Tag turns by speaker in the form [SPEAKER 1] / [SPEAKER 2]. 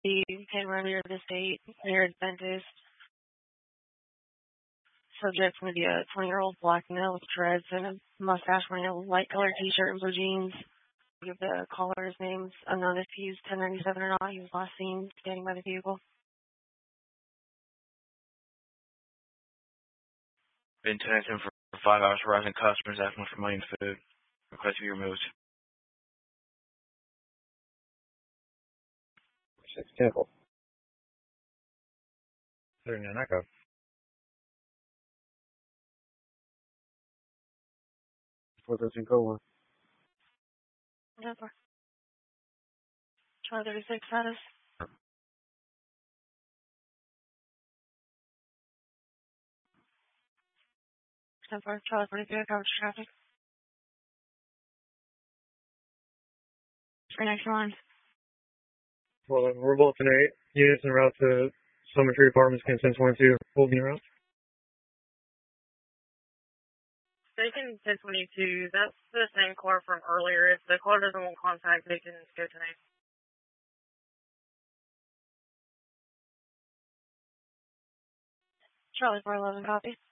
[SPEAKER 1] the Panama near the state, near Adventist. Subject's going to be a 20-year-old black male with dreads and a mustache wearing a light colored t-shirt and blue jeans. Give the caller his name's unknown if he's 1097 or not. He was last seen standing by the vehicle.
[SPEAKER 2] Been 10 for 5 hours harassing customers asking for money and food. Request to be removed.
[SPEAKER 3] 6 Temple. 39 Echo. What does it go on?
[SPEAKER 1] No, sir. 1236 status. 10-4, Charlie 43, coverage traffic. 391.
[SPEAKER 3] Well, we're both in 8 units en route to Summit Tree Apartments, can 1022. Hold me around.
[SPEAKER 1] Station 1022, that's the same car from earlier. If the car doesn't want contact, they can go tonight. Charlie 411, copy.